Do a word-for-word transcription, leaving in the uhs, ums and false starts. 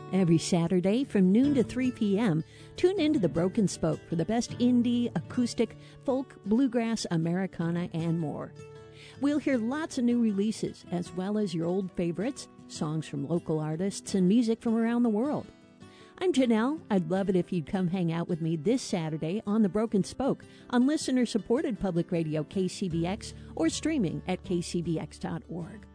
Every Saturday from noon to three p.m., tune into the Broken Spoke for the best indie, acoustic, folk, bluegrass, Americana, and more. We'll hear lots of new releases, as well as your old favorites, songs from local artists, and music from around the world. I'm Janelle. I'd love it if you'd come hang out with me this Saturday on the Broken Spoke on listener-supported public radio K C B X or streaming at k c b x dot org.